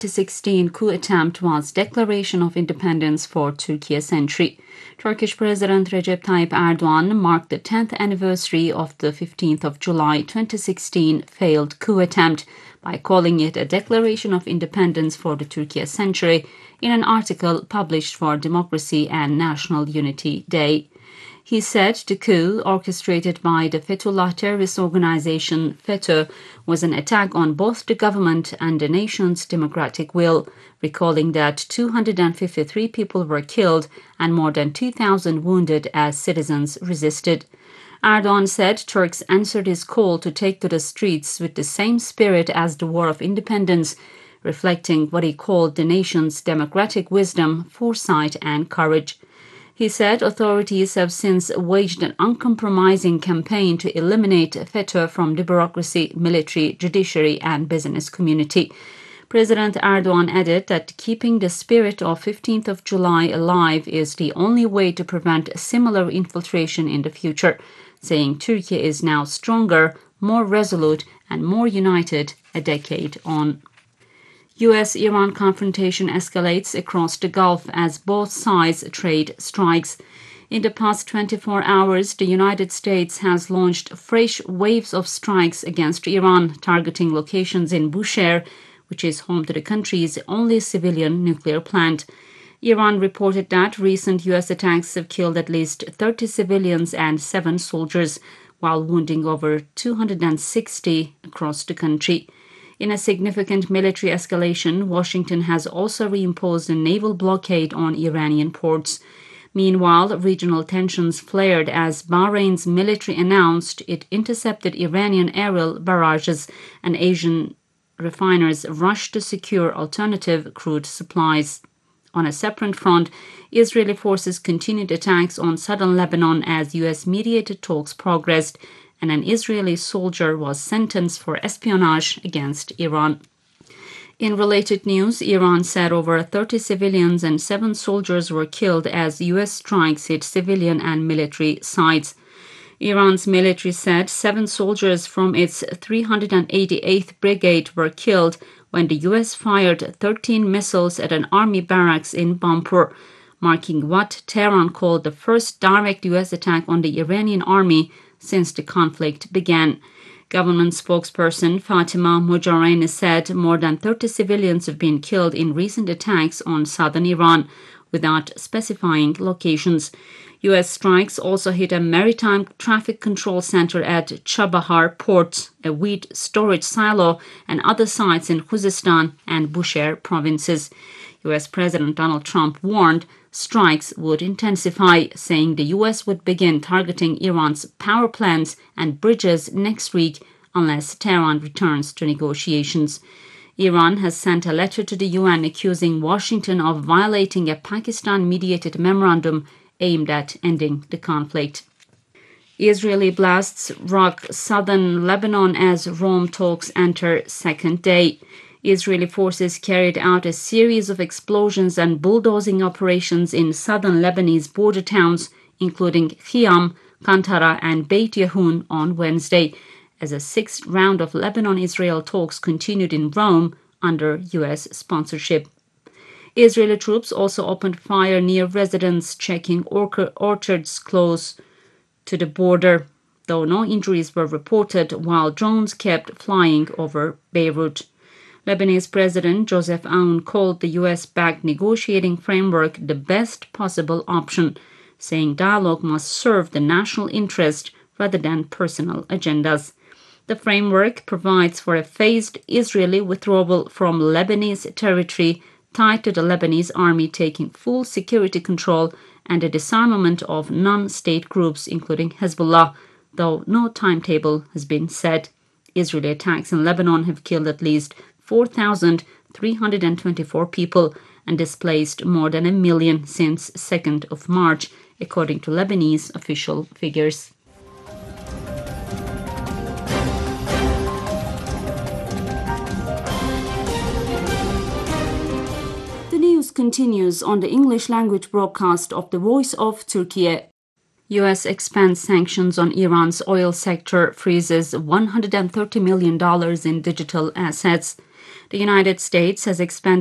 2016 coup attempt was declaration of independence for Turkey century. Turkish President Recep Tayyip Erdogan marked the 10th anniversary of the 15th of July 2016 failed coup attempt by calling it a declaration of independence for the Turkey century in an article published for Democracy and National Unity Day. He said the coup, orchestrated by the Fethullah terrorist organization FETÖ, was an attack on both the government and the nation's democratic will, recalling that 253 people were killed and more than 2,000 wounded as citizens resisted. Erdogan said Turks answered his call to take to the streets with the same spirit as the War of Independence, reflecting what he called the nation's democratic wisdom, foresight, and courage. He said authorities have since waged an uncompromising campaign to eliminate FETÖ from the bureaucracy, military, judiciary, and business community. President Erdogan added that keeping the spirit of 15th of July alive is the only way to prevent similar infiltration in the future, saying Turkey is now stronger, more resolute, and more united a decade on. U.S.-Iran confrontation escalates across the Gulf as both sides trade strikes. In the past 24 hours, the United States has launched fresh waves of strikes against Iran, targeting locations in Bushehr, which is home to the country's only civilian nuclear plant. Iran reported that recent U.S. attacks have killed at least 30 civilians and 7 soldiers, while wounding over 260 across the country. In a significant military escalation, Washington has also reimposed a naval blockade on Iranian ports. Meanwhile, regional tensions flared as Bahrain's military announced it intercepted Iranian aerial barrages and Asian refiners rushed to secure alternative crude supplies. On a separate front, Israeli forces continued attacks on southern Lebanon as U.S.-mediated talks progressed, and an Israeli soldier was sentenced for espionage against Iran. In related news, Iran said over 30 civilians and 7 soldiers were killed as U.S. strikes hit civilian and military sites. Iran's military said 7 soldiers from its 388th Brigade were killed when the U.S. fired 13 missiles at an army barracks in Bampur, marking what Tehran called the first direct U.S. attack on the Iranian army since the conflict began. Government spokesperson Fatima Mojarrani said more than 30 civilians have been killed in recent attacks on southern Iran, without specifying locations. U.S. strikes also hit a maritime traffic control center at Chabahar port, a wheat storage silo, and other sites in Khuzestan and Bushehr provinces. U.S. President Donald Trump warned strikes would intensify, saying the U.S. would begin targeting Iran's power plants and bridges next week unless Tehran returns to negotiations. Iran has sent a letter to the UN accusing Washington of violating a Pakistan-mediated memorandum aimed at ending the conflict. Israeli blasts rock southern Lebanon as Rome talks enter second day. Israeli forces carried out a series of explosions and bulldozing operations in southern Lebanese border towns, including Khiam, Kantara, and Beit Yahun on Wednesday, as a 6th round of Lebanon-Israel talks continued in Rome under U.S. sponsorship. Israeli troops also opened fire near residents checking orchards close to the border, though no injuries were reported, while drones kept flying over Beirut. Lebanese President Joseph Aoun called the U.S.-backed negotiating framework the best possible option, saying dialogue must serve the national interest rather than personal agendas. The framework provides for a phased Israeli withdrawal from Lebanese territory tied to the Lebanese army taking full security control and the disarmament of non-state groups, including Hezbollah, though no timetable has been set. Israeli attacks in Lebanon have killed at least 4,324 people and displaced more than 1 million since 2nd of March, according to Lebanese official figures. The news continues on the English language broadcast of the Voice of Turkey. U.S. expands sanctions on Iran's oil sector, freezes $130 million in digital assets. The United States has expanded